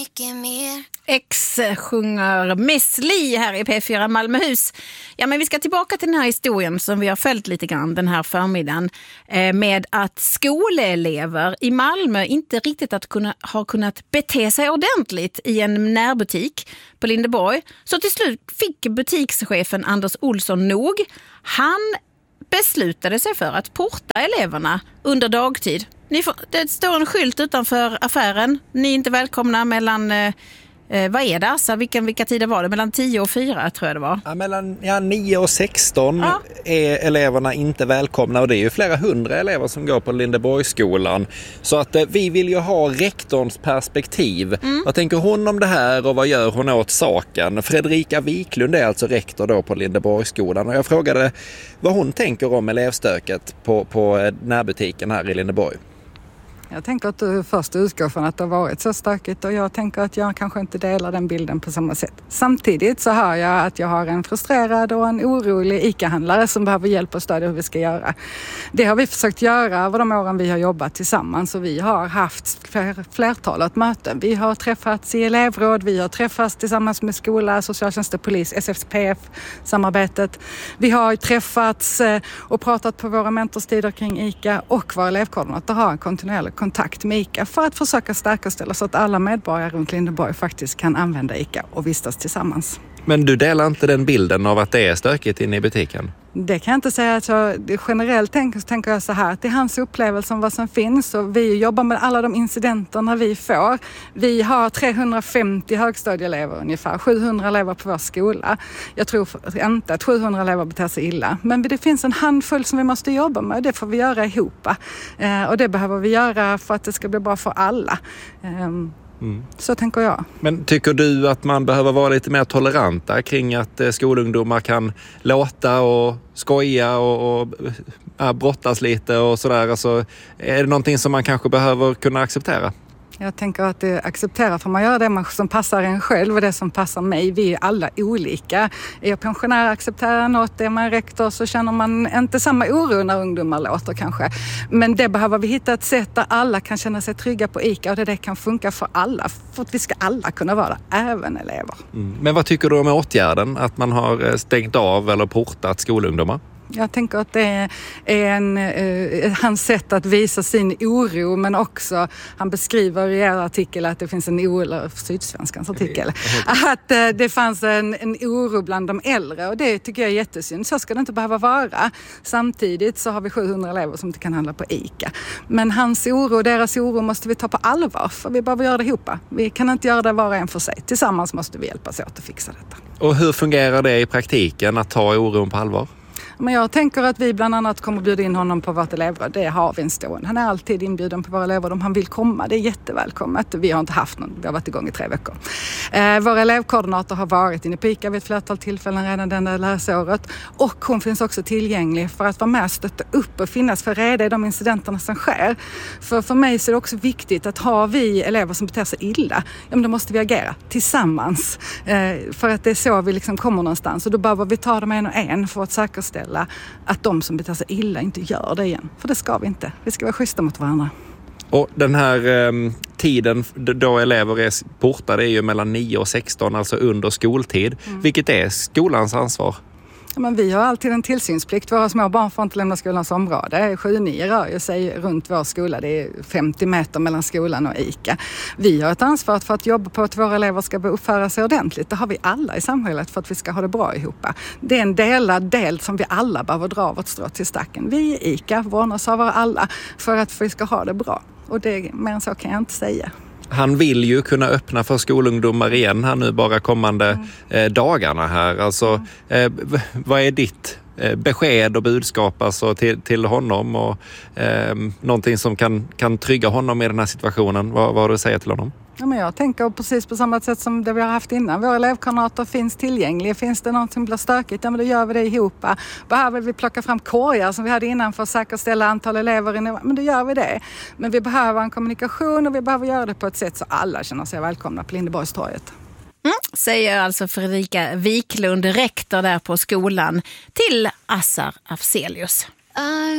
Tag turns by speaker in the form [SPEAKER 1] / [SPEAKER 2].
[SPEAKER 1] mycket mer.
[SPEAKER 2] X sjunger Miss Li här i P4 Malmöhus. Ja, men vi ska tillbaka till den här historien som vi har följt lite grann den här förmiddagen med att skolelever i Malmö inte riktigt har kunnat bete sig ordentligt i en närbutik på Lindeborg. Så till slut fick butikschefen Anders Olsson nog. Han beslutade sig för att porta eleverna under dagtid. Det står en skylt utanför affären. Ni är inte välkomna mellan... vad är det? Alltså, vilka tider var det? Mellan 10 och 4 tror jag det var.
[SPEAKER 3] Ja, mellan 9 och 16 är eleverna inte välkomna, och det är ju flera hundra elever som går på Lindeborgsskolan. Så att vi vill ju ha rektorns perspektiv. Vad tänker hon om det här och vad gör hon åt saken? Fredrika Wiklund är alltså rektor då på Lindeborgsskolan, och jag frågade vad hon tänker om elevstöket på närbutiken här i Lindeborg.
[SPEAKER 4] Jag tänker att du först utgår från att det har varit så stökigt, och jag tänker att jag kanske inte delar den bilden på samma sätt. Samtidigt så hör jag att jag har en frustrerad och en orolig ICA-handlare som behöver hjälp och stöd hur vi ska göra. Det har vi försökt göra över de åren vi har jobbat tillsammans, och vi har haft flertalet möten. Vi har träffats i elevråd, vi har träffats tillsammans med skola, socialtjänst och polis, SFPF-samarbetet. Vi har träffats och pratat på våra mentorstider kring ICA, och våra elevkoordinator har en kontinuerlig kontakt med ICA för att försöka stärka så att alla medborgare runt Lindeborg faktiskt kan använda ICA och vistas tillsammans.
[SPEAKER 3] Men du delar inte den bilden av att det är stökigt inne i butiken?
[SPEAKER 4] Det kan jag inte säga. Generellt tänker jag så här, att det är hans upplevelse om vad som finns, och vi jobbar med alla de incidenterna vi får. Vi har 350 högstadieelever ungefär, 700 elever på vår skola. Jag tror inte att 700 elever beter sig illa, men det finns en handfull som vi måste jobba med, och det får vi göra ihop. Och det behöver vi göra för att det ska bli bra för alla. Så tänker jag. Men
[SPEAKER 3] tycker du att man behöver vara lite mer toleranta kring att skolungdomar kan låta och skoja och brottas lite och sådär? Alltså, är det någonting som man kanske behöver kunna acceptera?
[SPEAKER 4] Jag tänker att det accepterar, för man gör det som passar en själv och det som passar mig. Vi är alla olika. Är jag pensionär, accepterar något. Är man rektor så känner man inte samma oro när ungdomar låter kanske. Men det behöver vi hitta ett sätt där alla kan känna sig trygga på ICA, och det kan funka för alla. För att vi ska alla kunna vara där, även elever.
[SPEAKER 3] Men vad tycker du om åtgärden att man har stängt av eller portat skolungdomar?
[SPEAKER 4] Jag tänker att det är hans sätt att visa sin oro, men också han beskriver i er artikel att det finns en oro, eller Sydsvenskans artikel, att det fanns en oro bland de äldre, och det tycker jag är jättesynd. Så ska det inte behöva vara. Samtidigt så har vi 700 elever som inte kan handla på ICA. Men hans oro och deras oro måste vi ta på allvar, för vi behöver göra det ihop. Vi kan inte göra det var och en för sig. Tillsammans måste vi hjälpas åt att fixa detta.
[SPEAKER 3] Och hur fungerar det i praktiken att ta oron på allvar?
[SPEAKER 4] Men jag tänker att vi bland annat kommer bjuda in honom på vårt elevråd. Det har vi en stående. Han är alltid inbjuden på våra elevråd om han vill komma. Det är jättevälkommet. Vi har inte haft någon. Vi har varit igång i 3 veckor. Våra elevkoordinator har varit inne på ICA vid ett flertal tillfällen redan denna läsåret. Och hon finns också tillgänglig för att vara med och stötta upp och finnas för reda i de incidenterna som sker. För mig så är det också viktigt att har vi elever som beter sig illa, ja, men då måste vi agera tillsammans. För att det är så vi liksom kommer någonstans. Och då behöver vi ta dem en och en för att säkerställa att de som beter sig illa inte gör det igen. För det ska vi inte. Vi ska vara schyssta mot varandra.
[SPEAKER 3] Och den här tiden då elever är portade är ju mellan 9 och 16, alltså under skoltid. Vilket är skolans ansvar?
[SPEAKER 4] Ja, men vi har alltid en tillsynsplikt. Våra små barn får inte lämna skolans område. 7-9 rör sig runt vår skola. Det är 50 meter mellan skolan och ICA. Vi har ett ansvar för att jobba på att våra elever ska uppföra sig ordentligt. Det har vi alla i samhället för att vi ska ha det bra ihop. Det är en delad del som vi alla behöver dra vårt strå till stacken. Vi i ICA vårdnadshavare alla för att vi ska ha det bra. Och det, mer än så kan jag inte säga.
[SPEAKER 3] Han vill ju kunna öppna för skolungdomar igen här nu bara kommande dagarna här. Alltså, vad är ditt besked och budskap alltså till honom och någonting som kan trygga honom i den här situationen? Vad har du att säga till honom?
[SPEAKER 4] Ja, men jag tänker precis på samma sätt som det vi har haft innan. Våra elevkamrater finns tillgängliga. Finns det något som blir stökigt, ja, men då gör vi det ihop. Behöver vi plocka fram korgar som vi hade innan för att säkerställa antal elever, men då gör vi det. Men vi behöver en kommunikation och vi behöver göra det på ett sätt så alla känner sig välkomna på Lindeborgstorget.
[SPEAKER 2] Säger alltså Fredrika Wiklund, rektor där på skolan, till Assar Afzelius.